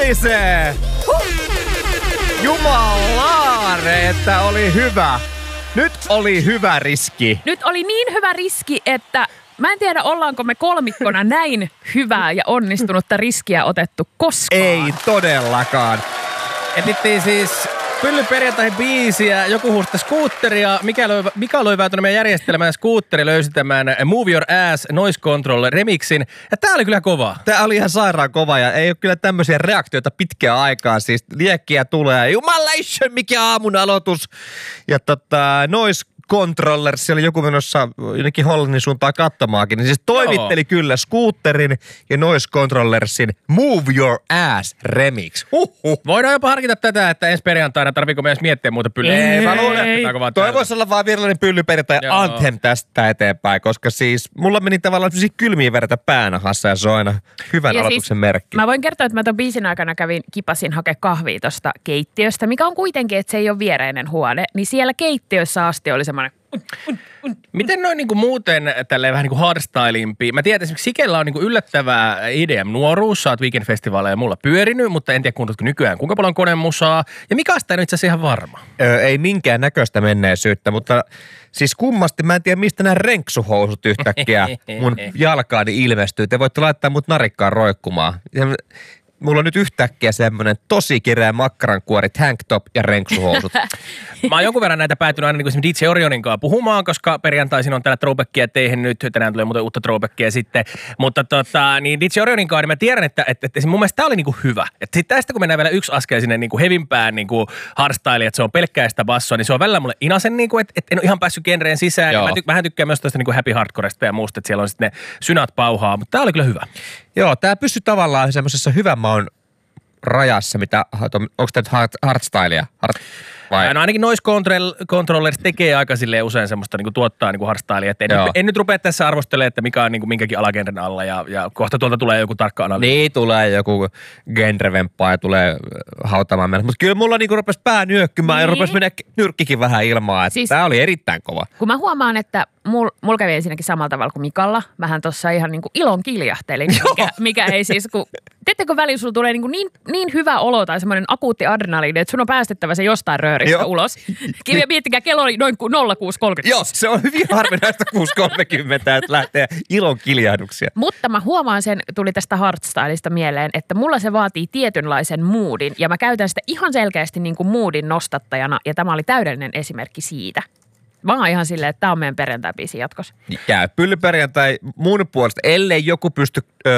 kolisee! Jumalaare, että oli hyvä. Nyt oli hyvä riski. Nyt oli niin hyvä riski, että mä en tiedä, ollaanko me kolmikkona näin hyvää ja onnistunutta riskiä otettu koskaan. Ei todellakaan. Etittiin siis Pyllyperjantai biisiä, joku huusta skuutteria, Mika löi vähän meidän järjestelmään skuutteri, löysi tämän Move Your Ass Noise Control remixin. Ja tää oli kyllä kova. Tää oli ihan sairaan kova ja ei ole kyllä tämmöisiä reaktioita pitkään aikaan. Siis liekkiä tulee. Jumalation, mikä aamun aloitus. Ja Noise Controllers, oli joku menossa jonnekin Hollannin suuntaan katsomaankin, niin siis toimitteli kyllä Scooterin ja Noise Controllersin Move Your Ass remix. Voidaan jopa harkita tätä, että ensi perjantaina tarviiko me edes miettiä muuta pyllyä. Ei, mä luulen, toi voisi olla vaan virallinen pyllyperjantai anthem tästä eteenpäin, koska siis mulla meni tavallaan kylmiä verta päänahassa ja se on aina hyvän ja aloituksen siis, merkki. Mä voin kertoa, että mä ton biisin aikana kipasin hakea kahvia tosta keittiöstä, mikä on kuitenkin, että se ei ole viereinen huone, niin siellä keittiössä asti oli semmoinen Miten noin niinku muuten tälleen vähän niinku hardstylimpi? Mä tiedän, esimerkiksi Sikellä on niinku yllättävää IDM-nuoruus. Sä oot Weekend-festivaaleja mulla pyörinyt, mutta en tiedä kuunteletko nykyään kuinka paljon konemusaa. Ja Mikasta en itse asiassa ihan varma. Ei minkään näköistä menneisyyttä, mutta siis kummasti mä en tiedä mistä nämä renksuhousut yhtäkkiä mun jalkaani ilmestyy. Te voitte laittaa mut narikkaan roikkumaan. Mulla on nyt yhtäkkiä semmoinen tosi kireä makkarankuori, tanktop ja renksuhousut. Mä oon jonkun verran näitä päätynyt aina niin kuin DJ Orionin kanssa puhumaan, koska perjantaisin on täällä throwbackia teihin nyt. Tänään tulee muuten uutta throwbackia sitten. Mutta niin DJ Orionin kanssa, niin mä tiedän, että mun mielestä tää oli niinku hyvä. Että sitten tästä kun mennään vielä yksi askel sinne niinku hevimpään niinku hardstyle, että se on pelkkää sitä bassoa, niin se on välillä mulle inasen niinku, että en ole ihan päässyt genreen sisään. Ja mä tykkään myös tosta niinku happy hardcoresta ja muusta, että siellä on sitten ne synat pauhaa. Mutta tää oli kyllä hyvä. Joo, tää pysyy tavallaan semmoisessa hyvän maun rajassa, mitä, onko tämä hardstylea? No ainakin Noise Controllers tekee aika silleen usein semmoista niinku tuottaa niinku hardstylea, että en nyt rupea tässä arvostelemaan, että mikä on niinku minkäkin alagenren alla ja kohta tuolta tulee joku tarkka analyysi. Niin, tulee joku genrevemppaa ja tulee hautamaan meille, mutta kyllä mulla niinku rupesi pää nyökkymään ja rupesi mennä nyrkkikin vähän ilmaa, että siis, tää oli erittäin kova. Kun mä huomaan, että mulla kävi ensinnäkin samalla tavalla kuin Mikalla, vähän tossa ihan niinku ilon kiljahtelin, mikä ei siis, kun tiedättekö väliin sulla tulee niin hyvä olo tai semmoinen akuutti adrenaliini, että sun on päästettävä se jostain rööristä ulos. Miettikää, kello oli noin 06.30. Joo, se on hyvin harvinaista 6.30, että lähtee ilon kiljahduksia. Mutta mä huomaan sen, tuli tästä hardstylista mieleen, että mulla se vaatii tietynlaisen moodin ja mä käytän sitä ihan selkeästi niin kuin moodin nostattajana ja tämä oli täydellinen esimerkki siitä. Mä oon ihan silleen, että tää on meidän perjantai-biisi jatkossa. Käy pyllyperjantai mun puolesta, ellei joku pysty